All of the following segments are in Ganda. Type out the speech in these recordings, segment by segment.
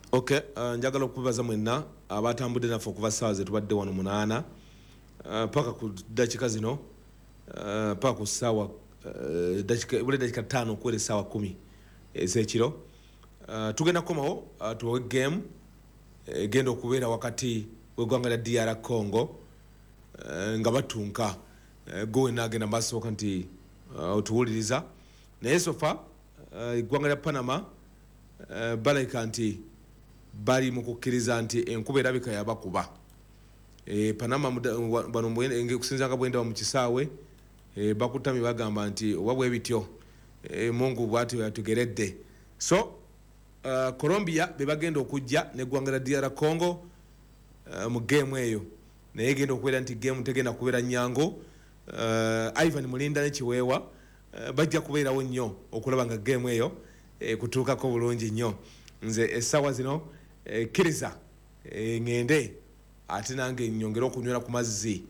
Okay, njagala okubaza mwenna abatambudde naffe okuva ssaawa ze tubadde wano 8 paka ku dakika zino paka ku ssaawa buli dakika 5 okuwera essaawa 10 ez'ekiro tugenda kukomawo tuwe game egenda okubeera wakati w'eggwanga lya DR Congo nga batunka gowe nagenda mbasooka nti otuwuliriza naye sofa eggwanga lya Panama balayika nti bali mu kukkiriza nti enkuba erabika yabakuba Panama bano kusinza nga bwenda mu kisaawe bakutamye bagamba nti oba bwe bityo Mungu bw'atyo yatugeredde so Colombia be bagenda okujja n'eggwanga lya DR Congo mu game eyo naye genda okubeera nti game tegenda kubeera nyango Ivan Mulinda ne Kiweewa bajja kubeerawo nnyo okulaba nga game eyo kutuukako bulungi nnyo nze essaawa zino kiriza ngende ate nange nyongera okunywera ku mazzi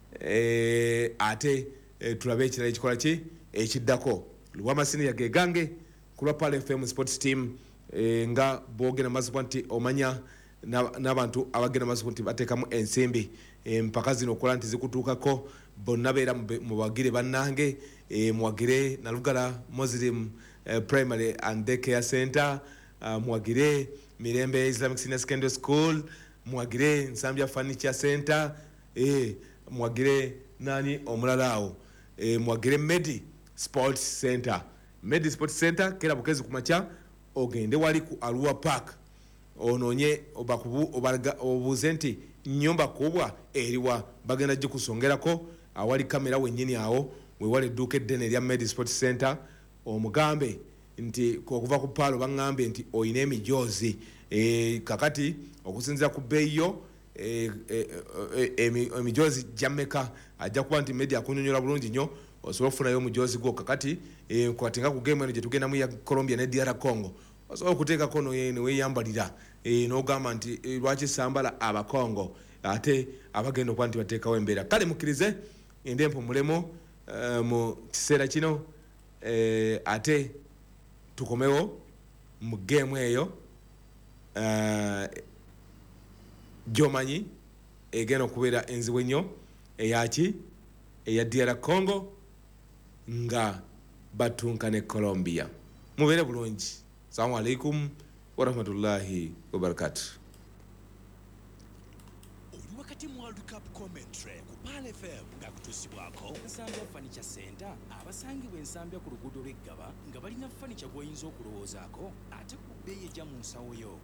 ate tulabe ekirala ekikola ki ekiddako Lwamasini yagegange ku lwa Pal FM Sports Team nga boogera mazibwa nti omanya n'abantu abagenda mazibwa nti bateekamu ensimbi empaka zino okola nti zikutuukako bonna beera mubagire bannange muwagire Nalugala Muslim Primary and Daycare Center muwagire Mirembe Islamic Senior Secondary School muwagire Nsambya Furniture Center muwagire nani omulalaawo muwagire Medi Sports Center Medi Sports Center kera bukezi kumacha ogende wali ku Arua Park ononye obuze nti nyumba kubwa eriwa bagenda gikusongerako awali kamera wennyini awo wewale edduuka eddene erya Medi Sports Center omugambe nti okuva ku Palo bangambe nti oyina emijoozi kakati okusinzira ku bbeeyo emijoozi jammeka ajja kuba nti Medi akunyonyola bulungi nnyo osobola okufunayo omujoozi gwo kakati kwatenga ku game eno gye tugendamu ya Colombia ne DR Congo osobola okuteekako neweyambalira n'ogamba nti lwaki sambala abakongo ate abagenda okuba nti bateekawo embeera kale mukkirize endempo mulemo mu kiseera kino ate tukomewo mu game eyo gyomanyi egenda okubeera enzibu ennyo eyaki eya DR Congo nga batunka ne Colombia mubeere bulungi assalamu alaikum warahmatullahi wabarakatuh wakati mu World Cup commentary ku Pal FM nga kutusibwako Nsambya Furniture Center abasangibwa Nsambya ku luguudo lw'Eggaba nga balina furniture gw'oyinza okulowoozaako ate ku bbeeyi ejja mu nsawo yo.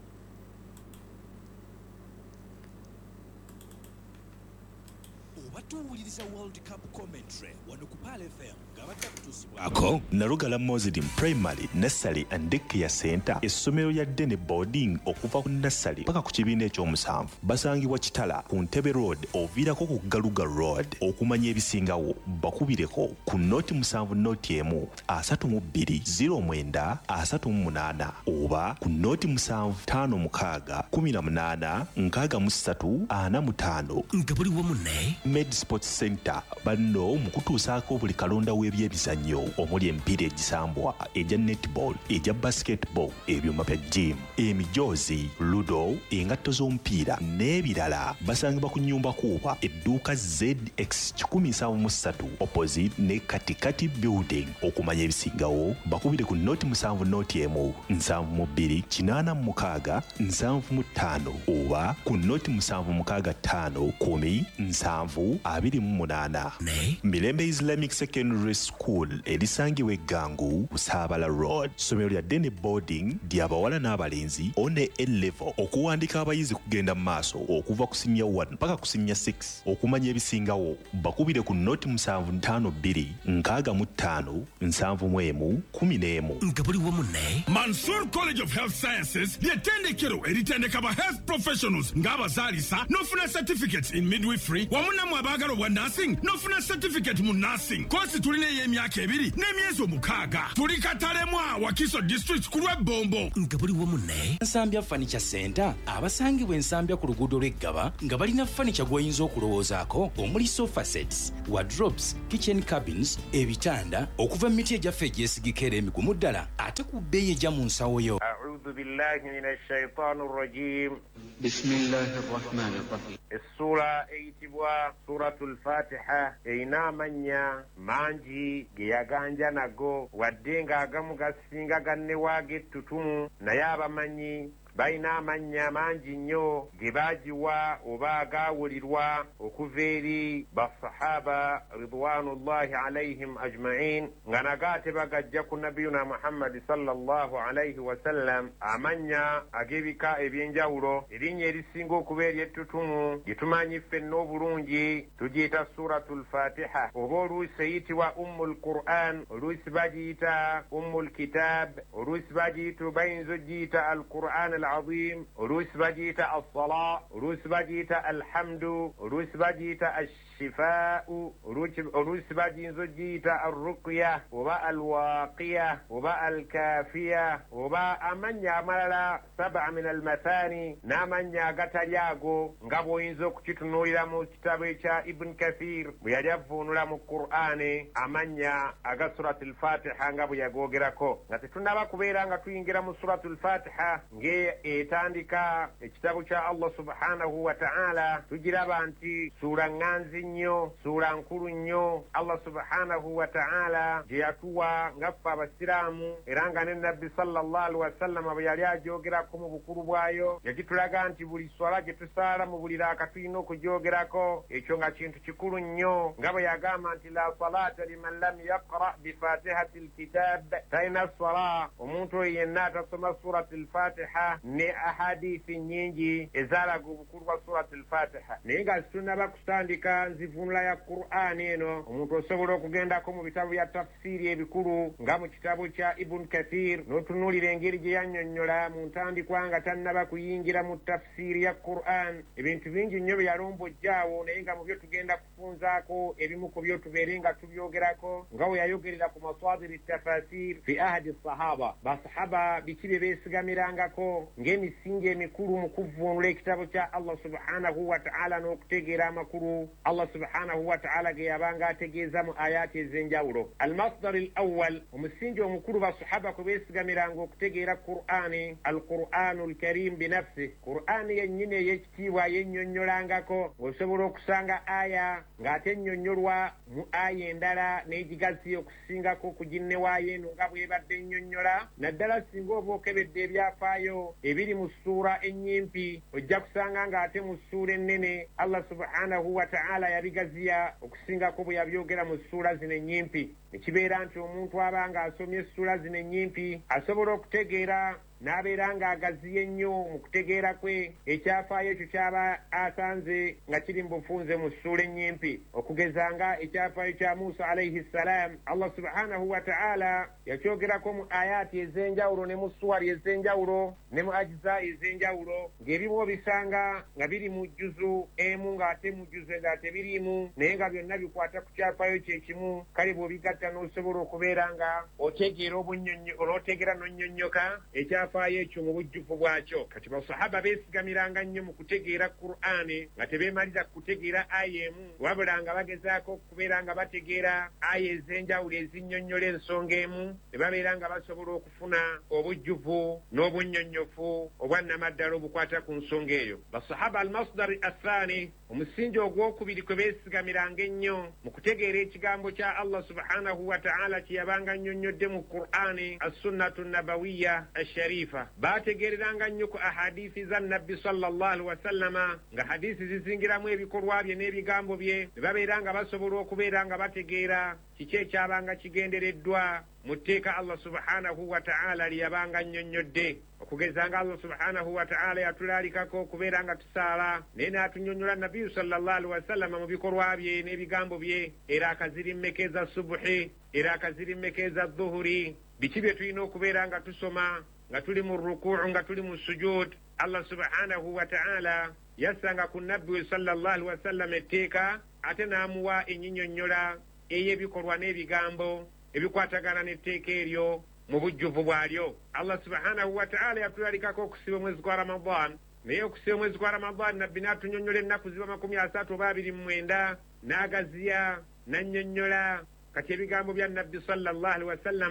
Obatuwuliriza World Cup commentary wano ku Pal FM nga bajja kutusibwako Nalugala Muslim Primary Nursery and Daycare Center essomero lya ddene boarding okuva ku nursery paka ku kibiina ekyomusanvu basangibwa Kitala ku Ntebe Road oviirako ku Galuga Road okumanya ebisingawo bakubireko ku noti 7 noti 1 32 09 38 oba ku noti 7 56 18 63 45 nga buli wamu ne Med Sports Center banno mukutuusaako buli kalonda w'ebyebizannyo omuli emipiira egisambwa ejja netball ejja basketball ebyuma bya gym emijoozi ludo engatto z'omupiira n'ebirala basangibwa ku nnyumba kuuba edduuka ZX 173 opposite ne katikati building okumanya ebisingawo bakubire ku noti 7 noti 1 72 86 75 oba ku noti 765 10 28 ne Mirembe Islamic Secondary School erisangibwa Eggangu Busaabala Road somero lya Dene Boarding ly'abawala n'abalenzi one A-level okuwandika abayizi kugenda mu maaso okuva ku senior 1 paka ku senior 6 okumanya ebisingawo bakubire ku noti 752 65 71 11 nga buli wamu ne Mansour College of Health Sciences ly'ettendekero eritendeka ba health professionals ng'abazaalisa n'ofuna certificates in midwifery wamu namwe abaagala obwa nursing n'ofuna certificate mu nursing kosi tulina ey'emyaka 2 n'emyezi 6 tuli Katalemwa Wakiso district ku lw'Ebombo nga buli wamu ne Nsambya Furniture Center abasangibwa Nsambya ku luguudo lw'Eggaba nga balina furniture gw'oyinza okulowoozaako omuli sofa sets wardrobes kitchen cabins ebitanda okuva mu miti egyaffe egyesigikera emigumu ddala ate ku bbeeyi ejja mu nsawo yo. A'udhu أعوذ بالله من الشيطان الرجيم. بسم الله الرحمن الرحيم. السورة ايتبوا سورة الفاتحة اينا منيا manji geyaganja nago waddenga agamu gasinga gannewaage ettutumu naye abamanyi balina amannya mangi nnyo ge baagiwa oba agaawulirwa okuva eri basahaba ridwanullahi alaihim ajmain nga nago ate bagajja ku nabiyuna muhammadi sallallahu alaihi wasallam. amannya ag'ebika ebyenjawulo erinnya erisinga okuba eryettutumu gye tumanyi ffenna obulungi tugiyita suratu lfatiha, oba oluusi eyitibwa ummu lquran, oluusi bagiyita ummu lkitab, oluusi bagiyita bayinza ogiyita alquran العظيم، ولوس بجيتا الصلاة، ولوس بجيتا الحمد، ولوس بجيتا الشفاء، ولوس بجيتا الرقية، وباء الواقية، وباء الكافية، وباء من يعمل 7 من المثاني نامن يغتياغو ngabo inzo kukitunulira mu kitabu kya Ibn Kathir buyajavunula mu Qur'ani amanya aga suratul Fatiha ngabo yagogerako nga tetunaba kubeera nga tuyingira mu suratul Fatiha nge etandika ekitabu kya Allah subhanahu wa ta'ala tugiraba nti sura nganzi nnyo, sura nkulu nnyo. Allah subhanahu wa ta'ala gye yatuwa ngaffe abasiraamu era nga ne nabbi sallallahu alaihi wasallam bwe yali ajogerako mu bukulu bwayo yagitulaga nti buli swala gye tusaala mu buli raaka tulina okugyogerako. ekyo nga kintu kikulu nnyo nga bwe yagamba nti la salata liman lam yaqra bifatihati lkitab, talina swala omuntu oyo yenna atasoma surati lfatiha. ne ahadithi nyingi ezaalaga obukulu bwa surati lfatiha, naye nga zitunaba kusandika nzivunula ya Qur'ani eno omuntu osobola okugendako mu bitabo bya tafsiri ebikulu nga mu kitabu kya Ibn Kathir n'otunuulira engeri gye yannyonnyola mu ntandikwa nga tannaba kuyingira mu tafsiri ya Qur'an. ebintu bingi nnyo bye yalombojjaawo naye nga mu byo tugenda kufunzaako ebimu ku byo tubeere nga tubyogerako nga we yayogerera ku masadiri tafasir fi ahadi sahaba. basahaba biki bye beesigamirangako ng'emisingi emikulu mu kuvvuunula ekitabo kya Allah subhanahu wa ta'ala n'okutegeera amakulu Allah subhanahu wa ta'ala ge yabanga ategeeza mu ayaati ez'enjawulo. almasdar alawwal, omusingi omukulu basahaba kwe beesigamiranga okutegeera Qur'ani, alqur'anu alkarim binafsi, Qur'ani yennyini ey'ekitiibwa yennyonnyolangako. osobola okusanga aya ng'ate ennyonnyolwa mu aya endala n'egigazi okusingako ku ginnewaayo eno nga bw'ebadde ennyonnyola. naddala singa oba okebedde ebyafaayo ebiri mu ssuura ennyimpi ojja kusanga ng'ate mu ssuura ennene Allah subhanahu wa ta'ala yabigaziya okusingako bwe yabyogera mu ssuura zino ennyimpi. nekibeera nti omuntu aba ng'asomye essuura zino ennyimpi asobola okutegeera n'abeera ng'agaziye nnyo mu kutegeera kwe ekyafaayo ekyo kyaba asanze nga kiri mu bufunze mu ssuula ennyimpi. okugeza nga ekyafaayo kya Musa alayhi ssalam Allah subhanahu wa ta'ala yakyogerako mu ayaati ez'enjawulo ne mu suwari ez'enjawulo ne mu ajiza ez'enjawulo ng'ebimu obisanga nga biri mu jjuzu emu ng'ate mu jjuzu endala tebiriimu naye nga byonna bikwata ku kyafaayo kyekimu. kale bw'obigatta n'osobola okubeera nga otegeera olwotegeera n'onnyonnyoka ekyafaayo ekyo mu bujjuvu bwakyo. kati basahaba beesigamiranga nnyo mu kutegeera Qur'ani nga tebeemalira kutegeera aya emu wabula nga bagezaako okubeera nga bategeera aya ez'enjawulo ezinnyonnyola ensonga emu ne babeera nga basobola okufuna obujjuvu n'obunnyonnyofu obwannamaddala obukwata ku nsonga eyo. basahaba almasdar athani, omusingi ogwokubiri kwe beesigamiranga ennyo mu kutegeera ekigambo kya Allah subhanahu wa ta'ala kye yabanga annyonnyodde mu Qur'ani assunnatu nabawiya asharifa. baategeereranga nnyo ku ahadithi za nabbi sallallahu alaihi wasallama nga hadisi zizingiramu ebikolwa bye n'ebigambo bye ne babeera nga basobola okubeera nga bategeera kiki ekyabanga kigendereddwa mu tteeka Allah subhanahu wa ta'ala lye yabanga annyonnyodde. okugeza nga Allah subhanahu wa ta'ala yatulaalikako okubeera nga tusaala naye n'atunnyonnyola nabbiyu sallallahu alaihi wasallama mu bikolwa bye n'ebigambo bye. era akaziri mmeka eza subuhi, era akaziri mmeka eza dhuhuri, biki bye tulina okubeera nga tusoma nga tuli mu rukuu nga tuli mu sujud. Allah subhanahu wa ta'ala yassanga ku nabbi sallallahu alaihi wasallam etteeka ate n'amuwa ennyinyonnyola ey'ebikolwa n'ebigambo ebikwatagana n'etteeka eryo mu bujjuvu bwalyo. Allah subhanahu wa ta'ala yatulalikako okusiba omwezi gwa Ramadan, naye okusiba omwezi gwa Ramadan nabbi n'atunyonnyola ennaku ziba 30 oba 29 n'agaziya n'annyonnyola kati ebigambo bya nabbi sallallahu alaihi wasallama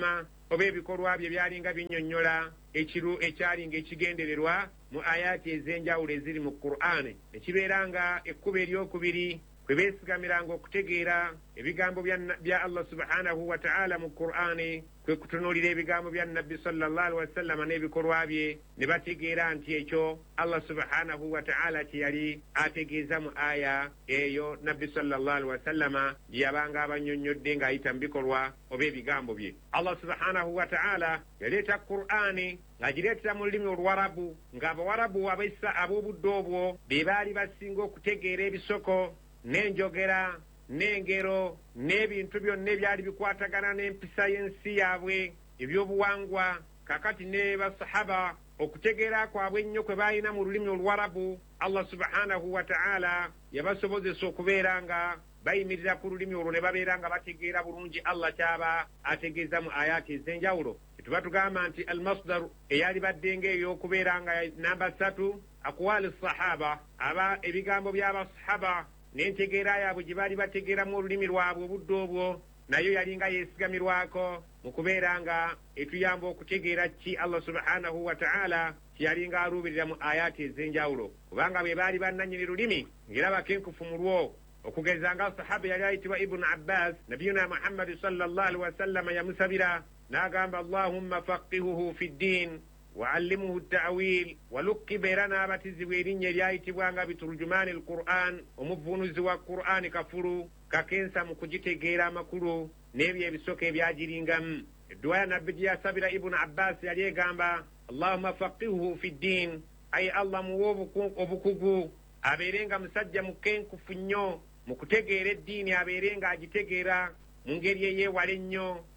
oba ebikolwa bye byalinga binnyonnyola ekyalinga ekigendererwa mu ayaati ez'enjawulo eziri mu Qur'ani, ekibeera nga ekkubo eryokubiri kwe beesigamiranga okutegeera ebigambo bya Allah subhanahu wa ta'ala mu Qur'ani kwe kutunuulira ebigambo bya Nabbi sallallahu alaihi wasallam n'ebikolwa bye, ne bategeera nti ekyo Allah subhanahu wa ta'ala kye yali ategeeza mu aya eyo Nabbi sallallahu alaihi wasallama gye yabanga abannyonnyodde ng'ayita mu bikolwa oba ebigambo bye. Allah subhanahu wa ta'ala yaleeta Qur'ani ng'agireetera mu lulimi Oluwarabu, ng'Abawarabu ab'obudde obwo be baali basinga okutegeera ebisoko n'enjogera n'engero n'ebintu byonna ebyali bikwatagana n'empisa y'ensi yaabwe, ebyobuwangwa. Kakati ne basahaba okutegeera kwabwe ennyo kwe baalina mu lulimi Oluwarabu, Allah subhanahu wa ta'ala yabasobozesa okubeera nga bayimirira ku lulimi olwo ne babeera nga bategeera bulungi Allah kyaba ategeeza mu ayaati ez'enjawulo. Tuba tugamba nti almasdar eyali baddenga ey'okubeera nga namba 3 aqwali sahaba, aba ebigambo by'abasahaba n'entegeera yaabwe gye baali bategeeramu olulimi lwabwe obudde obwo, nayo yalinga yeesigamirwako mu kubeera nga etuyamba okutegeera ki Allah subhanahu wa ta'ala kyeyalinga aluubirira mu ayaati ez'enjawulo, kubanga bwe baali bannannyini lulimi ng'era bakenkufu mu lwo. Okugeza nga sahaba yali ayitibwa Ibn Abbas, nabiyuna Muhammad sallallahu alaihi wasallam yamusabira n'agamba Allahumma faqihuhu fi ddin wa'allimuhu at-ta'wil, waluqiba era n'abatizibwa erinnya eryayitibwanga biturjumaani al-Qur'an, omuvvuunuzi wa Qur'ani kafulu kakensa mu kugitegeera amakulu n'ebyo ebisoko ebyagiringamu. Edduwa ya nabbi gye yasabira Ibn Abbas yali egamba Allahumma faqihuhu fi ddin, ayi Allah muwe obukugu, abeerenga musajja mukenkufu nnyo mu kutegeera eddiini, abeerenga agitegeera mu ngeri eyeewala ennyo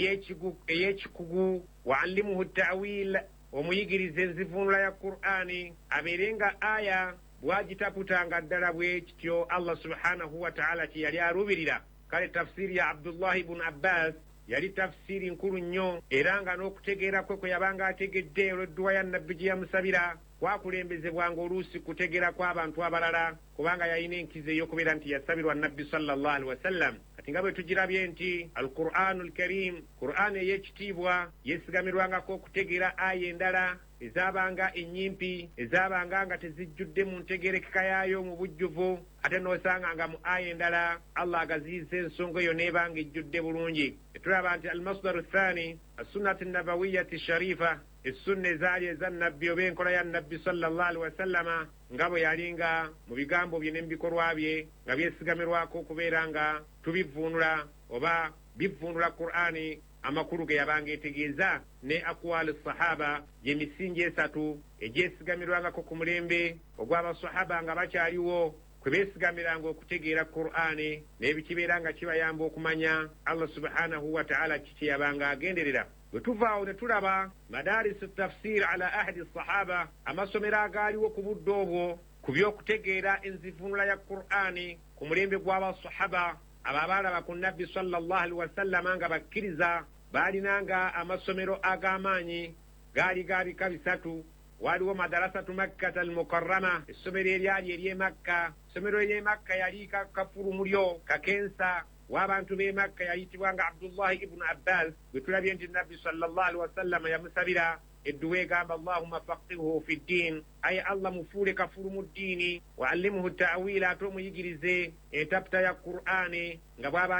ey'ekikugu. Wa'allimuhu at-ta'wil, omuyigirize enzivuunula ya Qur'ani, abeerenga aya bwagitaputanga ddala bwe kityo Allah subhanahu wa ta'ala kye yali aluubirira. Kale tafsiri ya Abdullah ibn Abbas yali tafsiri nkulu nnyo, era nga n'okutegeera kwe yabanga ategedde olw'edduwa ya nabbi gye yamusabira kwakulembezebwanga oluusi kutegeera kw'abantu abalala, kubanga yalina enkizo ey'okubeera nti yasabirwa nabbi sallallahu alaihi wasallam. Kati nga bwe tugirabye nti al-Qur'anu al-Karim, Qur'ani ey'ekitiibwa, yeesigamirwangako okutegeera aya endala ezaabanga ennyimpi, ezaabanga nga tezijjudde mu ntegeerekeka yaayo mu bujjuvu, ate n'osanga nga mu aya endala Allah agaziyiza ensonga eyo n'ebanga ejjudde bulungi. Tulaba nti al-masdaru thani as-sunnati an-nabawiyyati sharifa, essunna ezaali eza nabbi oba enkola ya nabbi sallallahu alaihi wasallama nga bwe yalinga mu bigambo bye n'ebikolwa bye nga byesigamirwako okubeera nga tubivvuunula oba bivvuunula Qur'ani amakulu ge yabanga etegeeza, ne aqwali sahaba gy'emisingi esatu egyesigamirwangako ku mulembe ogw'abasahaba nga bakyaliwo, kwe beesigamiranga okutegeera Qur'ani n'ebikibeera nga kibayamba okumanya Allah subhanahu wa ta'ala kiki yabanga agenderera. Bwe tuvaawo ne tulaba madaris tafsir ala ahadi sahaba, amasomero agaaliwo ku budde obwo ku by'okutegeera enzivuunula ya Qur'ani ku mulembe gw'abasahaba abo abaalaba ku nabbi sallallahu alaihi wasallama nga bakkiriza, baalinanga amasomero ag'amaanyi gaali ga bika bisatu. Waliwo madarasatu makkata al-mukarrama, essomero eryali ery'e Makka. Essomero ery'e Makka yali kafulu mulyo kakensa w'abantu b'e Makka, yayitibwanga Abdullah ibn Abbas. Bwe tulabye nti nabbi sallallahu alaihi wasallam yamusabira edduwa egamba Allahumma faqihuhu fi ddin, aye Allah mufuule kafulu mu ddiini, wa'allimuhu ta'wila, ate omuyigirize entaputa ya Qur'ani nga bw'aba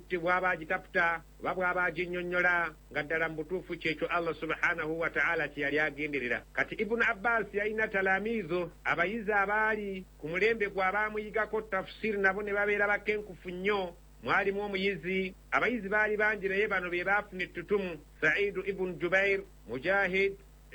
agitaputa oba bw'aba aginnyonnyola nga ddala mu butuufu kyekyo Allah subhanahu wa ta'ala kye yali agenderera. Kati Ibn Abbas yalina talamizo, abayizi abaali ku mulembe gwe abaamuyigako tafsiri nabo ne babeera bakenkufu nnyo. Mwalimu omuyizi, abayizi baali bangi naye bano be baafuna ettutumu: Sa'idu ibn Jubair, Mujahid,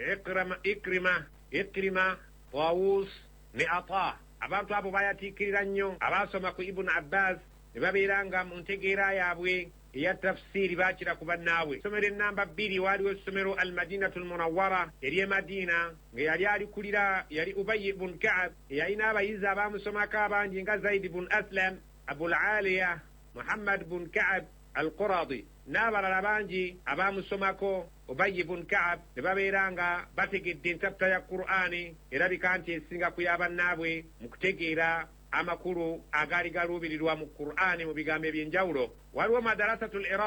Ikrima, Tawus ne Ata. Abantu abo bayatiikirira nnyo abaasoma ku Ibn Abbas ne babeera nga mu ntegeera yaabwe eya tafsiri baakira ku bannaabwe. Essomero ennamba 2 waaliwo essomero al-Madinatu al-Munawwara ery'e Madina, nga yali alikulira yali Ubay ibn Ka'ab, eyalina abayizi abaamusomako abangi nga Zaid ibn Aslam, Abul Aliya, Muhammad ibn Ka'ab al-Quradi n'abalala bangi abaamusomako Ubay ibn Ka'ab, ne babeera nga bategedde entaputa ya Qur'ani, erabika nti esinga ku y'abannaabwe mu kutegeera amakulu agaali galuubirirwa mu Qur'ani mu bigambo eby'enjawulo. Waliwo madarasatul Iraq,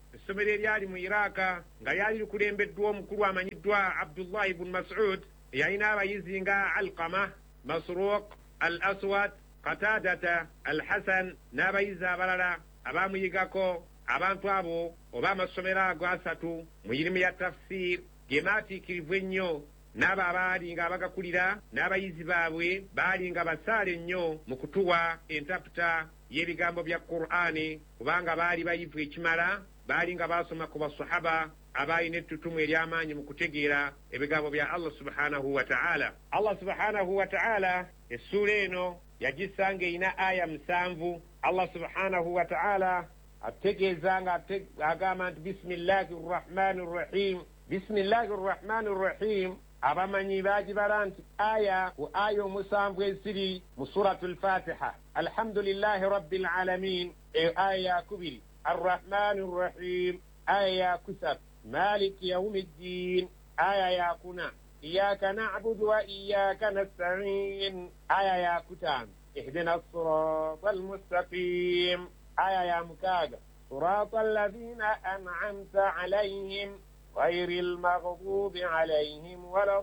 essomero eryali mu iraka nga lyali likulembeddwa omukulu amanyiddwa abdullah ibn mas'ud yalina abayizi nga alqama masruq al aswad qatadata al hasan n'abayizi abalala abamuyigako. Abantu abo oba amasomero ago asatu mu yirimu ya tafsir ge maatiikirivu ennyo, n'abo abaali nga abagakulira n'abayizi baabwe baali nga basaale nnyo mu kutuwa entaputa y'ebigambo bya Qur'ani, kubanga baali bayivu ekimala, baali nga basoma ku basahaba abaali n'ettutumu ery'amaanyi mu kutegeera ebigambo bya Allah subhanahu wa ta'ala. Allah subhanahu wa ta'ala essuula eno yagisanga erina aya 7. Allah subhanahu wa ta'ala ategeeza nga agamba nti bismillahi rrahmani rrahim. Bismillahi rrahmani rrahim abamanyi bagibala nti aya ku aya 7 eziri mu suratul fatiha. Alhamdulillahi rabbil alamin aya 2. Arrahmani rrahim aya 3. Maliki yawmiddin aya 4. Iyyaka na'budu wa iyyaka nasta'in aya 5. اهدنا الصراط المستقيم آية 5. صراط الذين أنعمت عليهم غير المغضوب عليهم ولا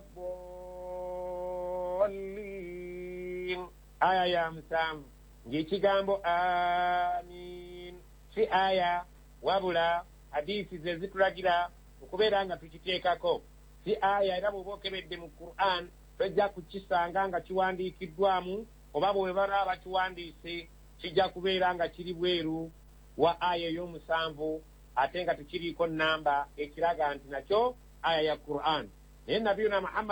الضالين آية 5. ngikigambo amin si aya wabula hadisi ze zitulagira okubeera nga tukiteekako. Si aya era bw'oba okebedde mu Qur'an tojja kukisanga nga kiwandiikiddwamu, oba bwe baba bakiwandiise kijja kubeera nga kiri bweru wa aya ey'omusanvu ate nga tekiriiko nnamba ekiraga nti nakyo aya ya Qur'an. Naye nabiyuna Muhammad